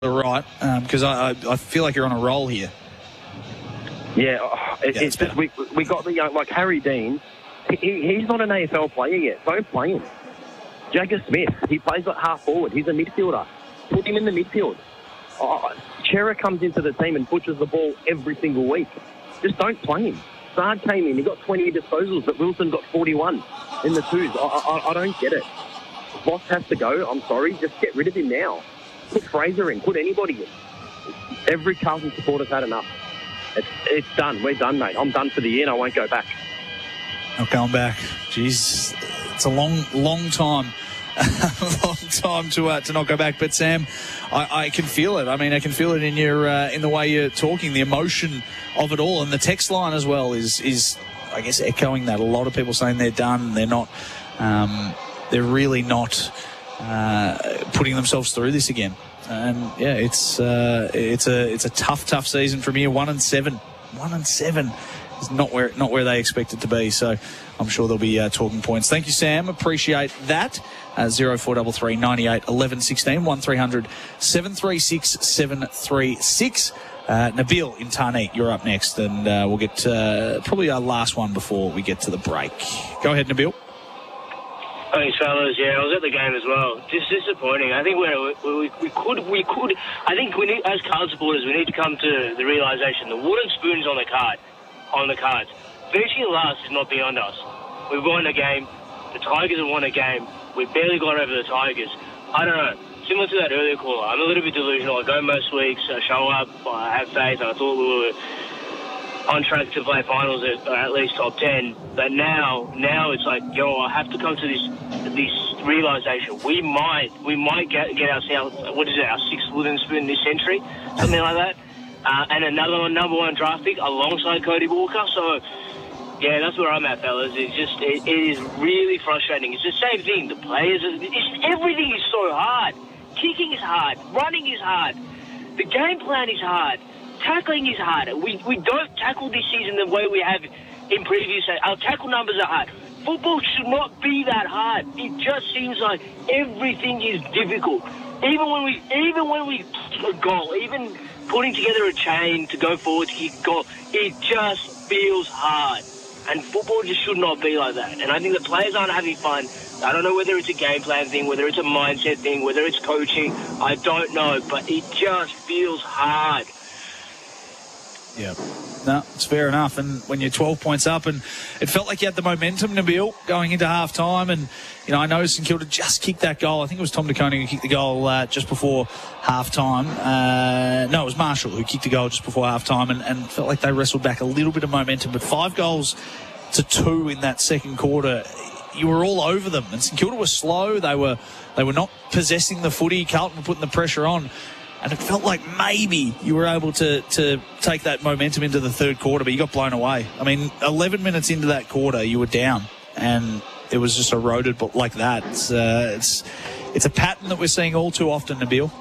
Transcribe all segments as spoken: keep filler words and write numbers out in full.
right, because um, I, I I feel like you're on a roll here. Yeah, oh, it, yeah it's just we we got the young, like Harry Dean. He, he's not an A F L player yet. Don't play him. Jagger Smith, he plays like half forward. He's a midfielder. Put him in the midfield. Oh, Chera comes into the team and butchers the ball every single week. Just don't play him. Sard came in, he got twenty disposals, but Wilson got forty-one in the twos. I, I, I don't get it. Voss has to go. I'm sorry. Just get rid of him now. Put Fraser in. Put anybody in. Every Carlton supporter's had enough. It's, it's done. We're done, mate. I'm done for the year and I won't go back. Not going back. Jeez, it's a long, long time. a long time to uh, to not go back. But Sam, I, I can feel it. I mean, I can feel it in your uh, in the way you're talking, the emotion of it all, and the text line as well is is I guess echoing that. A lot of people saying they're done. They're not. Um, they're really not uh, putting themselves through this again. And yeah, it's uh, it's a it's a tough, tough season from here. One and seven, one and seven is not where not where they expect it to be. So I'm sure there'll be uh, talking points. Thank you, Sam. Appreciate that. Uh, zero four double three ninety eight eleven sixteen one three hundred seven three six seven three six. Uh, Nabil in Tarneet, you're up next, and uh, we'll get uh, probably our last one before we get to the break. Go ahead, Nabil. Thanks, fellas. Yeah, I was at the game as well. Just disappointing. I think we're, we we could we could. I think we need, as Carlton supporters, we need to come to the realisation the wooden spoons on the card, on the cards. Finishing last is not beyond us. We've won a game. The Tigers have won a game. We've barely got over the Tigers. I don't know. Similar to that earlier caller, I'm a little bit delusional. I go most weeks, I show up, I have faith. I thought we were on track to play finals at, or at least top ten. But now, now it's like, yo, I have to come to this this realisation. We might, we might get get ourselves, what is it, our sixth wooden spoon this century, something like that, uh, and another one, number one draft pick alongside Cody Walker. So, yeah, that's where I'm at, fellas. It's just, it, it is really frustrating. It's the same thing. The players, it's, everything is so hard. Kicking is hard. Running is hard. The game plan is hard. Tackling is hard. We we don't tackle this season the way we have in previous. Our tackle numbers are hard. Football should not be that hard. It just seems like everything is difficult. Even when we even when we kick a goal, even putting together a chain to go forward to kick a goal, it just feels hard. And football just should not be like that. And I think the players aren't having fun. I don't know whether it's a game plan thing, whether it's a mindset thing, whether it's coaching. I don't know, but it just feels hard. Yeah, no, it's fair enough. And when you're twelve points up, and it felt like you had the momentum, Nabil, going into half time. And, you know, I know St Kilda just kicked that goal. I think it was Tom De Koning who kicked the goal uh, just before half time. Uh, no, it was Marshall who kicked the goal just before half time, and, and felt like they wrestled back a little bit of momentum. But five goals to two in that second quarter, you were all over them. And St Kilda were slow. They were, they were not possessing the footy. Carlton were putting the pressure on. And it felt like maybe you were able to, to take that momentum into the third quarter, but you got blown away. I mean, eleven minutes into that quarter, you were down, and it was just eroded but like that. It's, uh, it's, it's a pattern that we're seeing all too often, Nabil.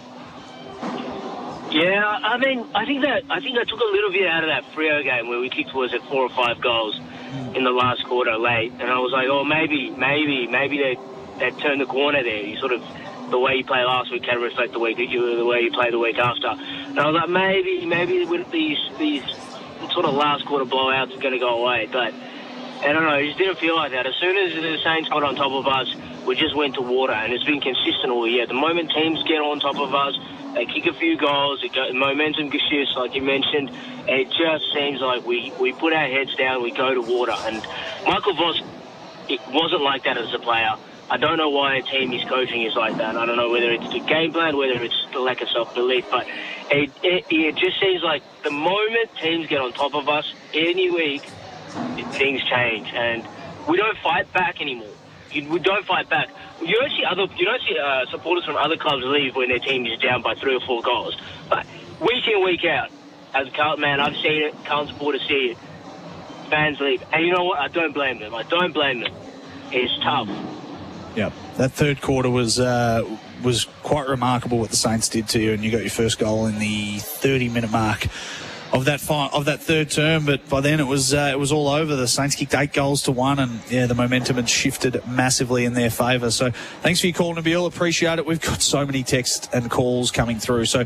Yeah, I mean, I think that I think I took a little bit out of that Freo game where we kicked, was it, four or five goals in the last quarter late, and I was like, oh, maybe, maybe, maybe they they turned the corner there. You sort of, the way you play last week can reflect the week that you the way you play the week after. And I was like, maybe, maybe with these these sort of last quarter blowouts are going to go away. But I don't know, it just didn't feel like that. As soon as the Saints got on top of us, we just went to water, and it's been consistent all year. The moment teams get on top of us, they kick a few goals, it got, momentum shifts, like you mentioned. It just seems like we, we put our heads down, we go to water. And Michael Voss, it wasn't like that as a player. I don't know why a team he's coaching is like that. I don't know whether it's the game plan, whether it's the lack of self-belief, but it, it, it just seems like the moment teams get on top of us any week, it, things change, and we don't fight back anymore. You, we don't fight back. You don't see other, you don't see uh, supporters from other clubs leave when their team is down by three or four goals. But week in, week out, as a Carlton man, I've seen it. Carlton supporters see it. Fans leave, and you know what? I don't blame them. I don't blame them. It's tough. Yeah, that third quarter was uh, was quite remarkable what the Saints did to you, and you got your first goal in the thirty-minute mark of that fi- of that third term, but by then it was uh, it was all over. The Saints kicked eight goals to one, and yeah, the momentum had shifted massively in their favour. So thanks for your call, Nabil. Appreciate it. We've got so many texts and calls coming through. So